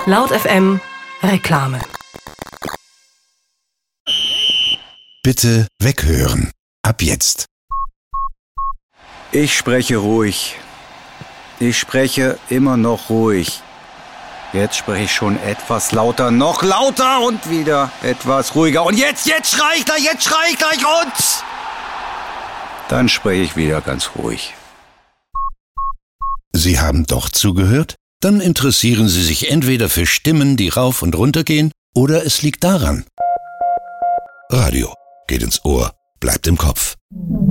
Laut FM Reklame. Bitte weghören. Ab jetzt. Ich spreche ruhig. Ich spreche immer noch ruhig. Jetzt spreche ich schon etwas lauter, noch lauter und wieder etwas ruhiger. Und jetzt schrei ich gleich und... Dann spreche ich wieder ganz ruhig. Sie haben doch zugehört? Dann interessieren Sie sich entweder für Stimmen, die rauf und runter gehen, oder es liegt daran. Radio geht ins Ohr, bleibt im Kopf.